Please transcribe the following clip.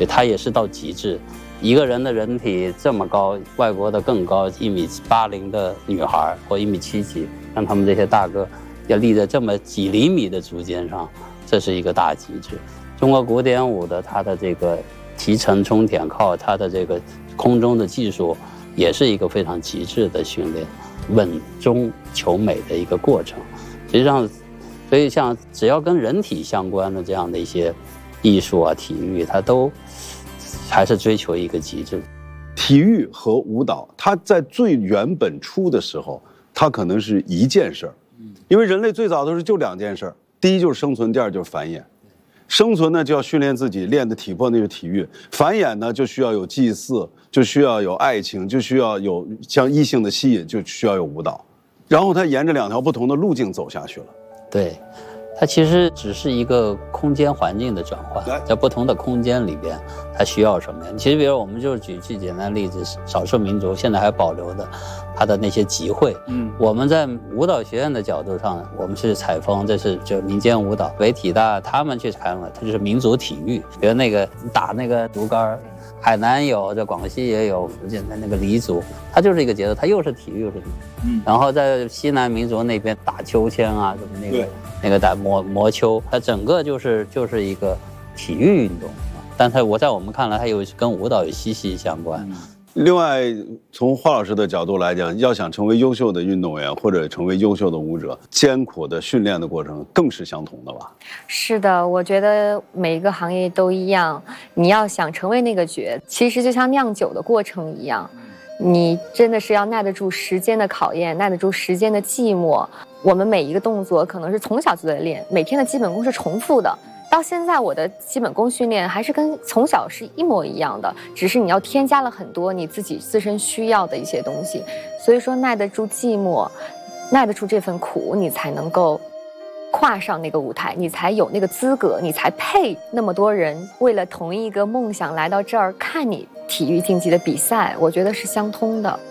它也是到极致。一个人的人体这么高，外国的更高，1.80米的女孩或1.7米几，像他们这些大哥要立在这么几厘米的竹尖上，这是一个大极致。中国古典舞的它的这个提沉冲点靠它的这个空中的技术，也是一个非常极致的训练，稳中求美的一个过程。实际上，所以像只要跟人体相关的这样的一些艺术啊、体育，它都还是追求一个极致。 体育和舞蹈，它在最原本初的时候，它可能是一件事儿，因为人类最早都是就2件事儿，第一就是生存，第二就是繁衍。生存呢就要训练自己，练的体魄那是体育；繁衍呢就需要有祭祀，就需要有爱情，就需要有像异性的吸引，就需要有舞蹈。然后它沿着2条不同的路径走下去了。 对。它其实只是一个空间环境的转换，在不同的空间里边，它需要什么呀？其实，比如我们就举最简单的例子，少数民族现在还保留的它的那些集会。我们在舞蹈学院的角度上，我们是采风，这是就民间舞蹈。北体大他们去看了，它就是民族体育，比如那个打那个竹竿。海南有，在广西也有，福建的那个黎族，它就是一个节奏，它又是体育又是体育。然后在西南民族那边打秋千啊，什么那个打魔球，它整个就是一个体育运动。但是在我们看来，它有跟舞蹈有息息相关。 另外，从华老师的角度来讲，要想成为优秀的运动员或者成为优秀的舞者，艰苦的训练的过程更是相同的吧？ 是的，我觉得每一个行业都一样。你要想成为那个角，其实就像酿酒的过程一样，你真的是要耐得住时间的考验，耐得住时间的寂寞。我们每一个动作可能是从小就在练，每天的基本功是重复的。到现在，我的基本功训练还是跟从小是一模一样的，只是你要添加了很多你自己自身需要的一些东西。所以说，耐得住寂寞，耐得住这份苦，你才能够跨上那个舞台，你才有那个资格，你才配那么多人为了同一个梦想来到这儿看你体育竞技的比赛。我觉得是相通的。